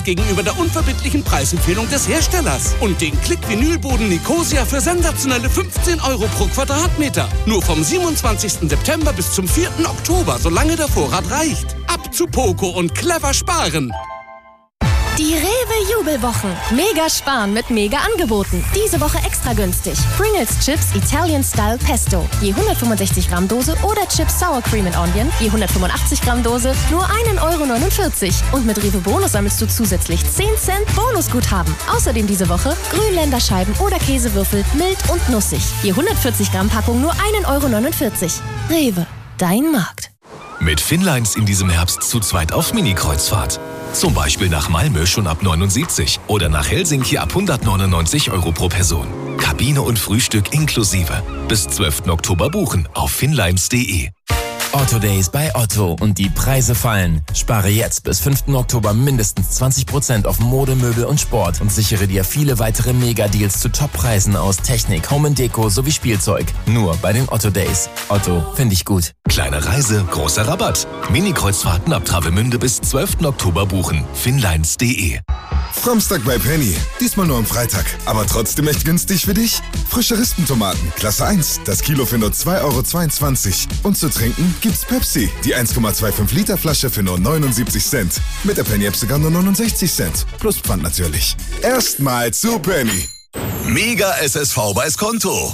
gegenüber der unverbindlichen Preisempfehlung des Herstellers. Und den Klick-Vinylboden Nicosia für sensationelle 15 € pro Quadratmeter. Nur vom 27. September bis zum 4. Oktober, solange der Vorrat reicht. Ab zu Poco und clever sparen. Die Rewe-Jubelwochen. Mega sparen mit Mega-Angeboten. Diese Woche extra günstig. Pringles Chips Italian Style Pesto. Je 165 Gramm Dose oder Chips Sour Cream and Onion. Je 185 Gramm Dose. Nur 1,49 €. Und mit Rewe Bonus sammelst du zusätzlich 10 Cent Bonusguthaben. Außerdem diese Woche Grünländerscheiben oder Käsewürfel mild und nussig. Je 140 Gramm Packung nur 1,49 €. Rewe, dein Markt. Mit Finnlines in diesem Herbst zu zweit auf Mini-Kreuzfahrt. Zum Beispiel nach Malmö schon ab 79 oder nach Helsinki ab 199 € pro Person. Kabine und Frühstück inklusive. Bis 12. Oktober buchen auf finnlines.de. Otto Days bei Otto und die Preise fallen. Spare jetzt bis 5. Oktober mindestens 20% auf Mode, Möbel und Sport und sichere dir viele weitere Mega-Deals zu Top-Preisen aus Technik, Home & Deko sowie Spielzeug. Nur bei den Otto Days. Otto, finde ich gut. Kleine Reise, großer Rabatt. Mini-Kreuzfahrten ab Travemünde bis 12. Oktober buchen. finnlines.de. Samstag bei Penny. Diesmal nur am Freitag. Aber trotzdem echt günstig für dich? Frische Rispentomaten, Klasse 1. Das Kilo für nur 2,22 €. Und zu trinken gibt's Pepsi. Die 1,25 Liter Flasche für nur 79 Cent. Mit der Penny-App sogar nur 69 Cent. Plus Pfand natürlich. Erstmal zu Penny. Mega SSV bei Skonto.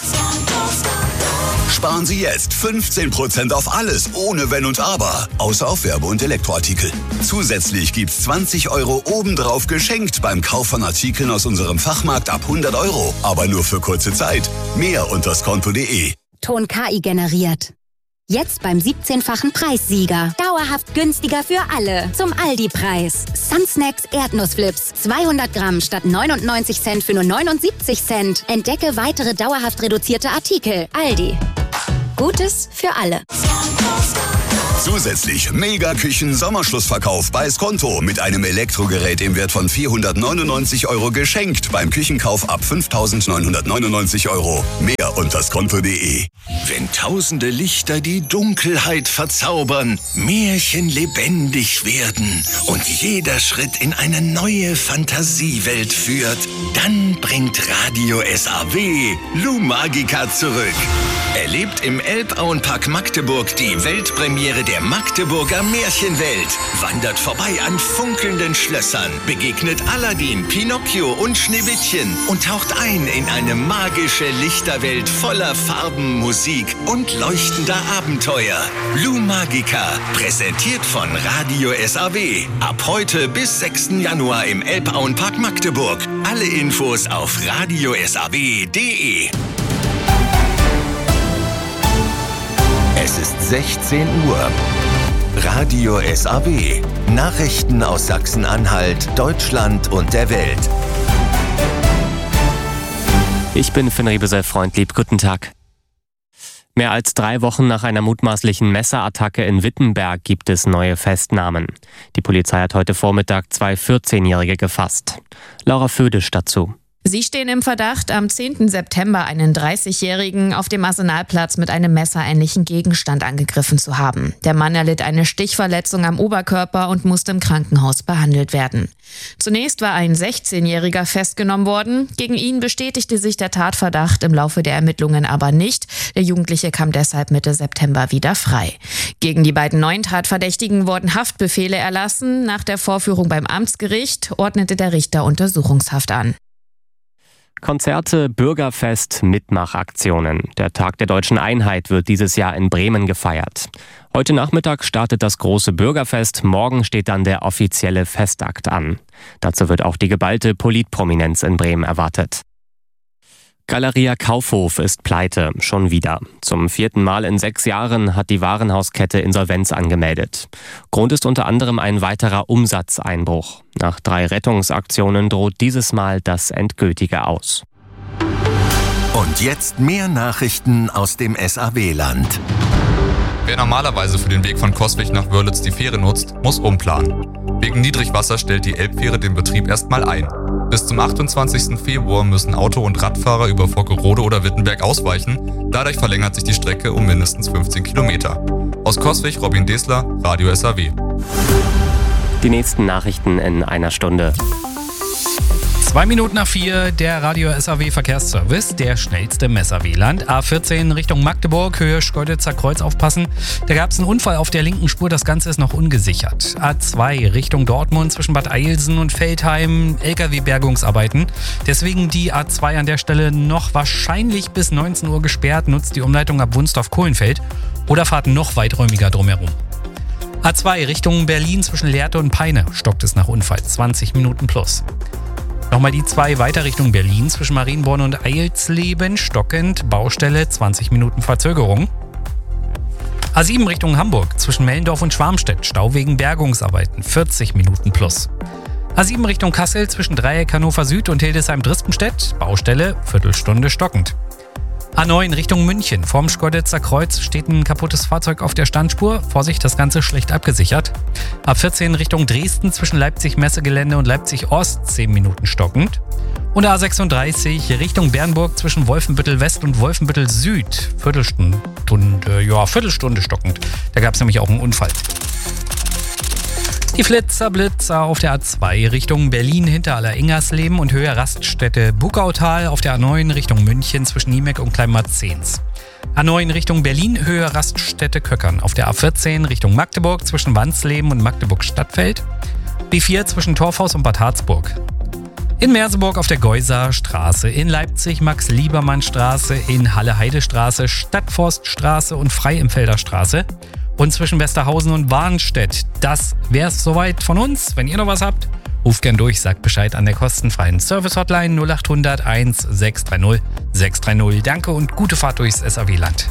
Sparen Sie jetzt 15% auf alles, ohne Wenn und Aber, außer auf Werbe- und Elektroartikel. Zusätzlich gibt's 20 € obendrauf geschenkt beim Kauf von Artikeln aus unserem Fachmarkt ab 100 €. Aber nur für kurze Zeit. Mehr unter skonto.de. Ton KI generiert. Jetzt beim 17-fachen Preissieger. Dauerhaft günstiger für alle. Zum Aldi-Preis. Sunsnacks Erdnussflips. 200 Gramm statt 99 Cent für nur 79 Cent. Entdecke weitere dauerhaft reduzierte Artikel. Aldi. Gutes für alle. Zusätzlich Mega-Küchen-Sommerschlussverkauf bei Skonto mit einem Elektrogerät im Wert von 499 € geschenkt beim Küchenkauf ab 5.999 €. Mehr unter skonto.de. Wenn tausende Lichter die Dunkelheit verzaubern, Märchen lebendig werden und jeder Schritt in eine neue Fantasiewelt führt, dann bringt Radio SAW Lou Magica zurück. Erlebt im Elbauenpark Magdeburg die Weltpremiere der Magdeburger Märchenwelt. Wandert vorbei an funkelnden Schlössern, begegnet Aladdin, Pinocchio und Schneewittchen und taucht ein in eine magische Lichterwelt voller Farben, Musik und leuchtender Abenteuer. Lou Magica, präsentiert von Radio SAW. Ab heute bis 6. Januar im Elbauenpark Magdeburg. Alle Infos auf radiosaw.de. Es ist 16 Uhr. Radio SAW. Nachrichten aus Sachsen-Anhalt, Deutschland und der Welt. Ich bin Finn Riebesell-Freundlieb. Guten Tag. Mehr als 3 Wochen nach einer mutmaßlichen Messerattacke in Wittenberg gibt es neue Festnahmen. Die Polizei hat heute Vormittag 2 14-Jährige gefasst. Laura Födisch dazu. Sie stehen im Verdacht, am 10. September einen 30-Jährigen auf dem Arsenalplatz mit einem messerähnlichen Gegenstand angegriffen zu haben. Der Mann erlitt eine Stichverletzung am Oberkörper und musste im Krankenhaus behandelt werden. Zunächst war ein 16-Jähriger festgenommen worden. Gegen ihn bestätigte sich der Tatverdacht im Laufe der Ermittlungen aber nicht. Der Jugendliche kam deshalb Mitte September wieder frei. Gegen die beiden neuen Tatverdächtigen wurden Haftbefehle erlassen. Nach der Vorführung beim Amtsgericht ordnete der Richter Untersuchungshaft an. Konzerte, Bürgerfest, Mitmachaktionen. Der Tag der Deutschen Einheit wird dieses Jahr in Bremen gefeiert. Heute Nachmittag startet das große Bürgerfest, morgen steht dann der offizielle Festakt an. Dazu wird auch die geballte Politprominenz in Bremen erwartet. Galeria Kaufhof ist pleite, schon wieder. Zum 4. Mal in 6 Jahren hat die Warenhauskette Insolvenz angemeldet. Grund ist unter anderem ein weiterer Umsatzeinbruch. Nach 3 Rettungsaktionen droht dieses Mal das endgültige Aus. Und jetzt mehr Nachrichten aus dem SAW-Land. Wer normalerweise für den Weg von Coswig nach Wörlitz die Fähre nutzt, muss umplanen. Wegen Niedrigwasser stellt die Elbfähre den Betrieb erstmal ein. Bis zum 28. Februar müssen Auto- und Radfahrer über Vockerode oder Wittenberg ausweichen. Dadurch verlängert sich die Strecke um mindestens 15 Kilometer. Aus Coswig, Robin Desler, Radio SAW. Die nächsten Nachrichten in einer Stunde. 4:02, der Radio SAW Verkehrsservice, der schnellste Messer-Wieland. A14 Richtung Magdeburg, Höhe Schkeuditzer Kreuz aufpassen. Da gab es einen Unfall auf der linken Spur, das Ganze ist noch ungesichert. A2 Richtung Dortmund zwischen Bad Eilsen und Veltheim, LKW-Bergungsarbeiten. Deswegen die A2 an der Stelle noch wahrscheinlich bis 19 Uhr gesperrt, nutzt die Umleitung ab Wunsdorf-Kohlenfeld oder fahrt noch weiträumiger drumherum. A2 Richtung Berlin zwischen Lehrte und Peine, stockt es nach Unfall, 20 Minuten plus. Nochmal die 2 weiter Richtung Berlin zwischen Marienborn und Eilsleben, stockend, Baustelle, 20 Minuten Verzögerung. A7 Richtung Hamburg zwischen Mellendorf und Schwarmstedt, Stau wegen Bergungsarbeiten, 40 Minuten plus. A7 Richtung Kassel zwischen Dreieck Hannover Süd und Hildesheim-Dristenstedt, Baustelle, Viertelstunde stockend. A9 Richtung München, vorm Schkeuditzer Kreuz steht ein kaputtes Fahrzeug auf der Standspur. Vorsicht, das Ganze schlecht abgesichert. A14 Richtung Dresden zwischen Leipzig-Messegelände und Leipzig-Ost, 10 Minuten stockend. Und A36 Richtung Bernburg zwischen Wolfenbüttel West und Wolfenbüttel Süd, Viertelstunde stockend. Da gab es nämlich auch einen Unfall. Die Blitzer auf der A2 Richtung Berlin hinter Aller-Ingersleben und Höhe Raststätte Bugautal, auf der A9 Richtung München zwischen Niemeck und Kleinmarzens. A9 Richtung Berlin, Höhe Raststätte Köckern, auf der A14 Richtung Magdeburg zwischen Wansleben und Magdeburg-Stadtfeld. B4 zwischen Torfhaus und Bad Harzburg. In Merseburg auf der Geusarstraße, in Leipzig Max-Liebermann-Straße, in Halle-Heide-Straße, Stadtforststraße und Freiempfelder-Straße. Und zwischen Westerhausen und Warnstedt. Das wär's soweit von uns. Wenn ihr noch was habt, ruft gern durch, sagt Bescheid an der kostenfreien Service-Hotline 0800 1630 630. Danke und gute Fahrt durchs SAW-Land.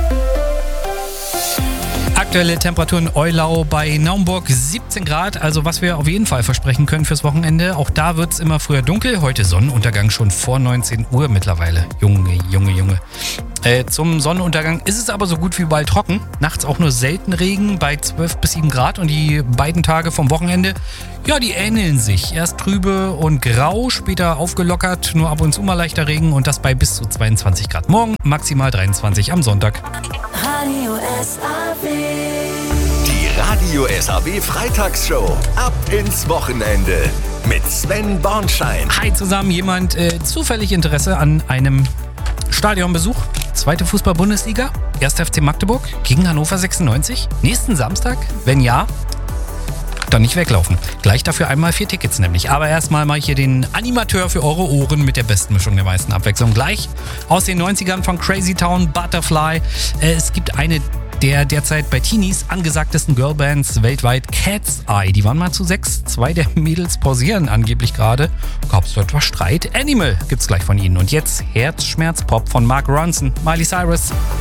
Aktuelle Temperaturen Eulau bei Naumburg 17 Grad, also was wir auf jeden Fall versprechen können fürs Wochenende. Auch da wird es immer früher dunkel, heute Sonnenuntergang schon vor 19 Uhr mittlerweile. Junge. Zum Sonnenuntergang ist es aber so gut wie überall trocken. Nachts auch nur selten Regen bei 12 bis 7 Grad und die beiden Tage vom Wochenende, ja, die ähneln sich. Erst trübe und grau, später aufgelockert, nur ab und zu mal leichter Regen und das bei bis zu 22 Grad. Morgen maximal 23 am Sonntag. Radio SAW. Die Radio SAW Freitagsshow. Ab ins Wochenende. Mit Sven Bornschein. Hi zusammen, jemand zufällig Interesse an einem Stadionbesuch? 2. Fußball-Bundesliga, 1. FC Magdeburg gegen Hannover 96. Nächsten Samstag? Wenn ja, dann nicht weglaufen. Gleich dafür einmal 4 Tickets nämlich. Aber erstmal mache ich hier den Animateur für eure Ohren mit der besten Mischung der meisten Abwechslung. Gleich aus den 90ern von Crazy Town, Butterfly. Es gibt eine der derzeit bei Teenies angesagtesten Girlbands weltweit, Cat's Eye. Die waren mal zu 6. 2 der Mädels pausieren angeblich gerade. Gab es dort was Streit? Animal gibt's gleich von ihnen. Und jetzt Herzschmerz-Pop von Mark Ronson, Miley Cyrus.